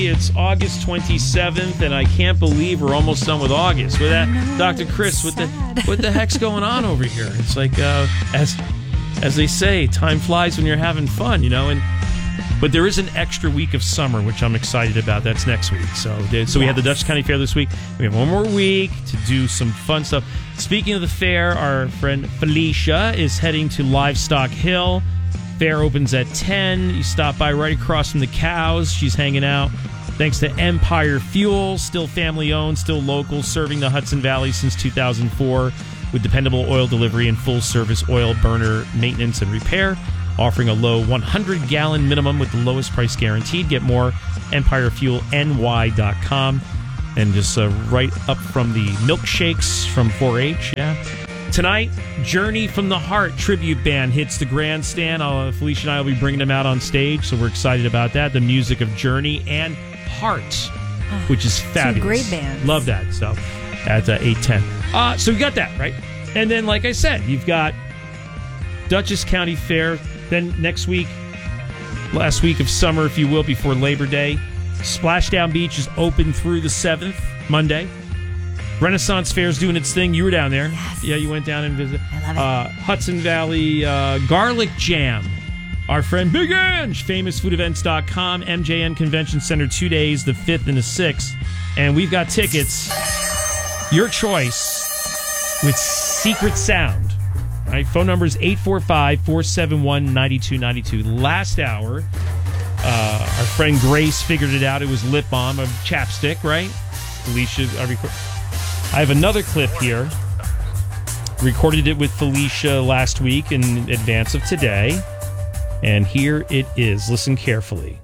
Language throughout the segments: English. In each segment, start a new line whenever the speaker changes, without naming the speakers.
It's August 27th, and I can't believe we're almost done with August. With that, Dr. Chris, what the heck's going on over here? It's like, as they say, time flies when you're having fun, But there is an extra week of summer, which I'm excited about. That's next week. So we had the Dutchess County Fair this week. We have one more week to do some fun stuff. Speaking of the fair, our friend Felicia is heading to Livestock Hill. Fair opens at 10. You stop by right across from the cows. She's hanging out. Thanks to Empire Fuel, still family-owned, still local, serving the Hudson Valley since 2004 with dependable oil delivery and full-service oil burner maintenance and repair, offering a low 100-gallon minimum with the lowest price guaranteed. Get more, EmpireFuelNY.com. And just right up from the milkshakes from 4-H, yeah. Tonight, Journey from the Heart tribute band hits the grandstand. Felicia and I will be bringing them out on stage, so we're excited about that. The music of Journey and Heart, which is fabulous.
Two great bands.
Love that stuff at 8:10. So we got that, right? And then, like I said, you've got Dutchess County Fair. Then next week, last week of summer, if you will, before Labor Day, Splashdown Beach is open through the 7th, Monday. Renaissance Fair's doing its thing. You were down there.
Yes.
Yeah, you went down and visited.
I love it.
Hudson Valley Garlic Jam. Our friend Big Ange, famousfoodevents.com, MJN Convention Center, 2 days, the 5th and the 6th. And we've got tickets. Your choice with Secret Sound. All right, phone number is 845-471-9292. Last hour, our friend Grace figured it out. It was lip balm of chapstick, right? Felicia, I have another clip here. Recorded it with Felicia last week in advance of today. And here it is. Listen carefully.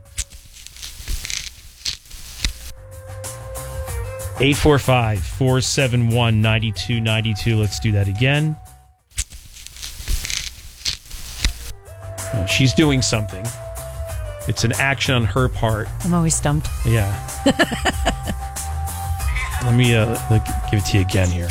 845-471-9292. Let's do that again. Oh, she's doing something. It's an action on her part.
I'm always stumped.
Yeah. Let me give it to you again here.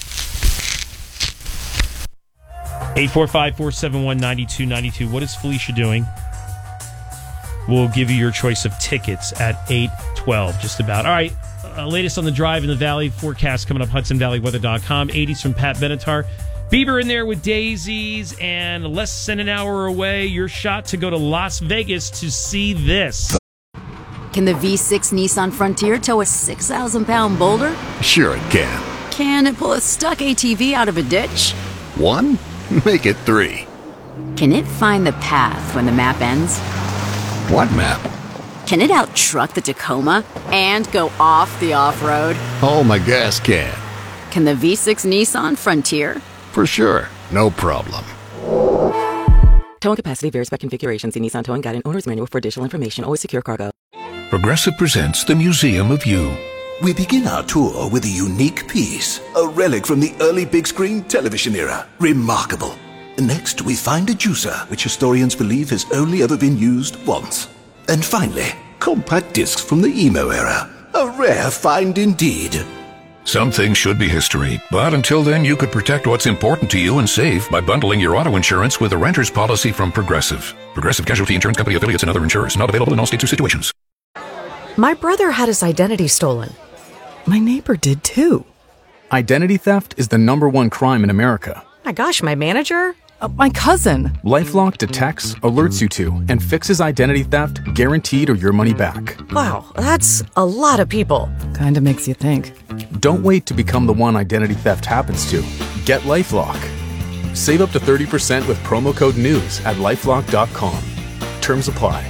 845-471-9292. What is Felicia doing? We'll give you your choice of tickets at 8:12, just about. All right, latest on the drive in the valley. Forecast coming up, HudsonValleyWeather.com. 80s from Pat Benatar. Bieber in there with Daisies, and less than an hour away, your shot to go to Las Vegas to see this.
Can the V6 Nissan Frontier tow a 6,000-pound boulder?
Sure it can.
Can it pull a stuck ATV out of a ditch?
1? Make it 3.
Can it find the path when the map ends?
What map?
Can it out-truck the Tacoma and go off the off-road?
Oh, my gas can.
Can the V6 Nissan Frontier?
For sure. No problem.
Towing capacity varies by configuration. See Nissan Towing Guide and Owner's Manual for additional information. Always secure cargo.
Progressive presents the Museum of You.
We begin our tour with a unique piece, a relic from the early big screen television era. Remarkable. Next, we find a juicer, which historians believe has only ever been used once. And finally, compact discs from the emo era. A rare find indeed.
Some things should be history, but until then you could protect what's important to you and save by bundling your auto insurance with a renter's policy from Progressive. Progressive Casualty Insurance Company affiliates and other insurers. Not available in all states or situations.
My brother had his identity stolen. My neighbor did too.
Identity theft is the #1 crime in America.
My gosh, my manager? My cousin.
LifeLock detects, alerts you to, and fixes identity theft guaranteed or your money back.
Wow, that's a lot of people. Kinda makes you think.
Don't wait to become the one identity theft happens to. Get LifeLock. Save up to 30% with promo code NEWS at LifeLock.com. Terms apply.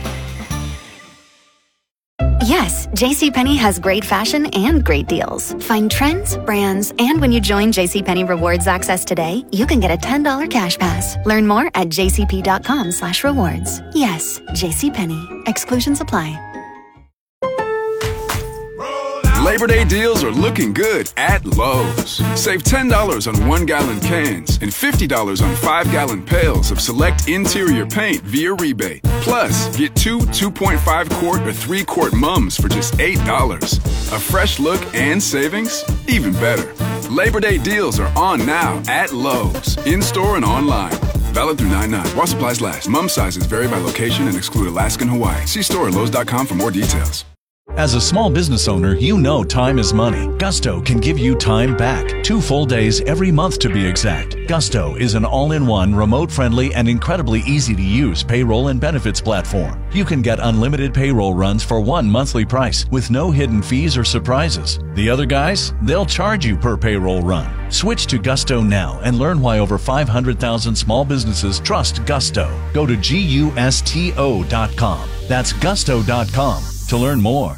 Yes, JCPenney has great fashion and great deals. Find trends, brands, and when you join JCPenney Rewards Access today, you can get a $10 cash pass. Learn more at jcp.com/rewards. Yes, JCPenney. Exclusions apply.
Labor Day deals are looking good at Lowe's. Save $10 on 1-gallon cans and $50 on 5-gallon pails of select interior paint via rebate. Plus, get 2 2.5-quart or 3-quart mums for just $8. A fresh look and savings? Even better. Labor Day deals are on now at Lowe's, in-store and online. Valid through 9/9. While supplies last. Mum sizes vary by location and exclude Alaska and Hawaii. See store at Lowe's.com for more details.
As a small business owner, you know time is money. Gusto can give you time back. 2 full days every month to be exact. Gusto is an all-in-one, remote-friendly, and incredibly easy-to-use payroll and benefits platform. You can get unlimited payroll runs for one monthly price with no hidden fees or surprises. The other guys, they'll charge you per payroll run. Switch to Gusto now and learn why over 500,000 small businesses trust Gusto. Go to GUSTO.com. That's gusto.com to learn more.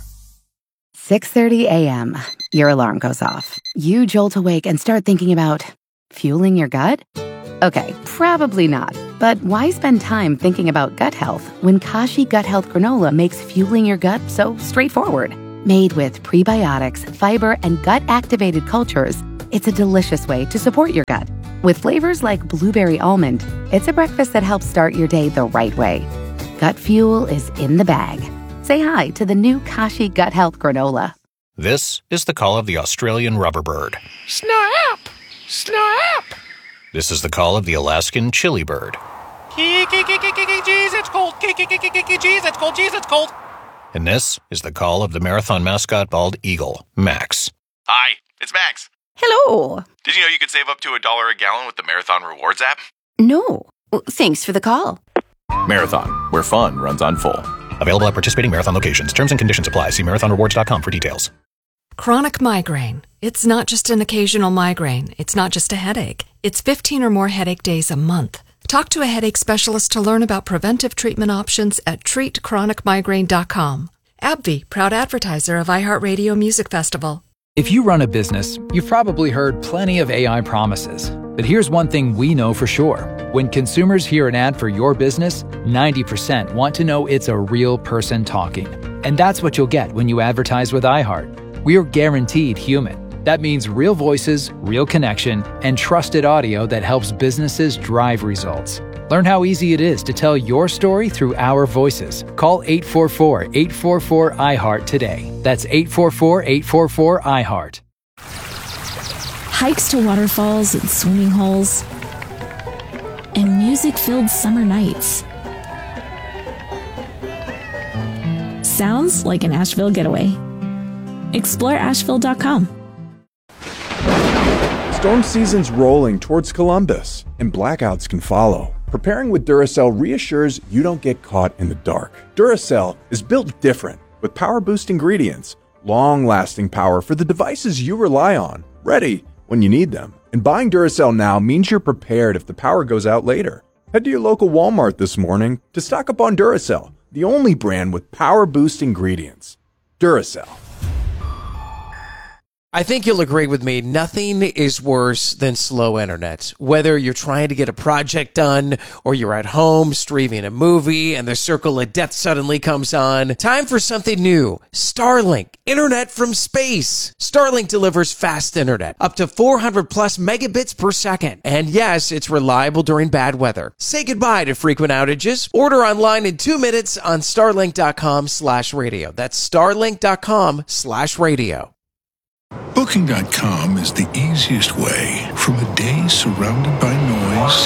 6:30 a.m. Your alarm goes off. You jolt awake and start thinking about fueling your gut? Okay, probably not. But why spend time thinking about gut health when Kashi Gut Health Granola makes fueling your gut so straightforward? Made with prebiotics, fiber, and gut-activated cultures, it's a delicious way to support your gut. With flavors like blueberry almond, it's a breakfast that helps start your day the right way. Gut fuel is in the bag. Say hi to the new Kashi Gut Health Granola.
This is the call of the Australian rubberbird.
Snap! Snap!
This is the call of the Alaskan chili bird.
Jeez, it's cold. Jeez, it's cold. Jeez, it's cold.
And this is the call of the marathon mascot bald eagle, Max.
Hi, it's Max.
Hello.
Did you know you could save up to $1 a gallon with the Marathon Rewards app?
No. Thanks for the call.
Marathon, where fun runs on full.
Available at participating Marathon locations. Terms and conditions apply. See marathonrewards.com for details.
Chronic migraine. It's not just an occasional migraine. It's not just a headache. It's 15 or more headache days a month. Talk to a headache specialist to learn about preventive treatment options at treatchronicmigraine.com. AbbVie, proud advertiser of iHeartRadio Music Festival.
If you run a business, you've probably heard plenty of AI promises. But here's one thing we know for sure. When consumers hear an ad for your business, 90% want to know it's a real person talking. And that's what you'll get when you advertise with iHeart. We're guaranteed human. That means real voices, real connection, and trusted audio that helps businesses drive results. Learn how easy it is to tell your story through our voices. Call 844-844-iHeart today. That's 844-844-iHeart.
Hikes to waterfalls and swimming holes, and music-filled summer nights. Sounds like an Asheville getaway. Explore Asheville.com.
Storm season's rolling towards Columbus, and blackouts can follow. Preparing with Duracell reassures you don't get caught in the dark. Duracell is built different, with power-boost ingredients, long-lasting power for the devices you rely on, ready when you need them. And buying Duracell now means you're prepared if the power goes out later. Head to your local Walmart this morning to stock up on Duracell, the only brand with power-boost ingredients. Duracell.
I think you'll agree with me, nothing is worse than slow internet. Whether you're trying to get a project done or you're at home streaming a movie and the circle of death suddenly comes on, time for something new. Starlink, internet from space. Starlink delivers fast internet, up to 400 plus megabits per second. And yes, it's reliable during bad weather. Say goodbye to frequent outages. Order online in 2 minutes on starlink.com/radio. That's starlink.com/radio.
Booking.com is the easiest way from a day surrounded by noise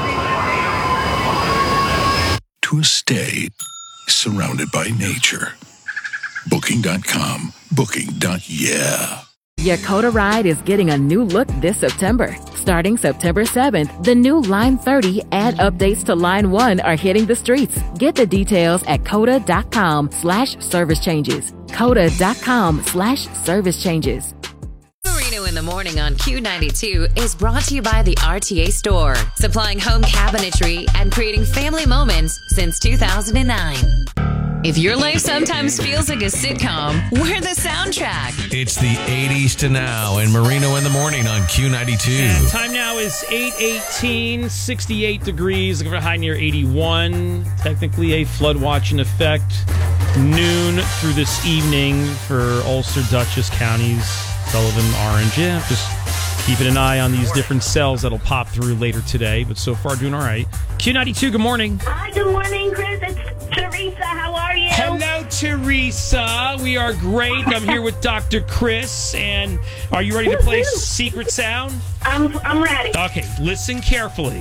to a stay surrounded by nature. Booking.com. Booking.yeah.
Yakota Ride is getting a new look this September. Starting September 7th, the new Line 30 and updates to Line 1 are hitting the streets. Get the details at coda.com/service changes. coda.com/service changes.
Marino in the Morning on Q92 is brought to you by the RTA Store, supplying home cabinetry and creating family moments since 2009. If your life sometimes feels like a sitcom, we're the soundtrack.
It's the 80s to now and Marino in the Morning on Q92.
And time now is 8:18, 68 degrees, looking for a high near 81. Technically a flood watch in effect. Noon through this evening for Ulster, Dutchess counties, Sullivan, Orange. Yeah, just keeping an eye on these different cells that'll pop through later today, but so far doing all right. Q92, good morning.
Hi, good morning, Chris. It's Teresa. How are you?
Hello, Teresa. We are great. I'm here with Dr. Chris, and are you ready to play Secret Sound?
I'm ready.
Okay, listen carefully.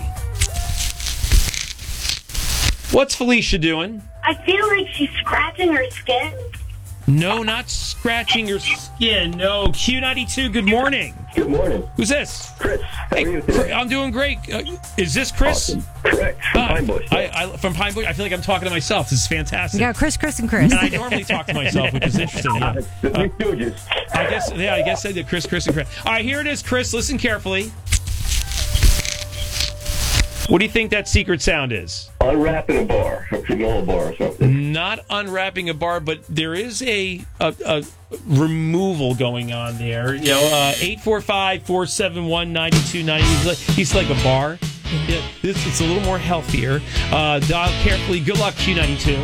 What's Felicia doing?
I feel like she's scratching her skin.
No, not scratching your skin. No. Q92, good morning.
Good morning.
Who's this?
Chris. How are you today?
I'm doing great. Is this Chris?
Awesome. Correct. From Pine Bush.
From Pine Bush. I feel like I'm talking to myself. This is fantastic.
You got Chris, and Chris.
And I normally talk to myself, which is interesting. Yeah. I guess I did Chris, and Chris. All right, here it is, Chris. Listen carefully. What do you think that secret sound is?
Unwrapping a bar, a granola bar or something.
Not unwrapping a bar, but there is a removal going on there. 845-471-9290. He's like a bar. Yeah, it's a little more healthier. Dial carefully. Good luck, Q92.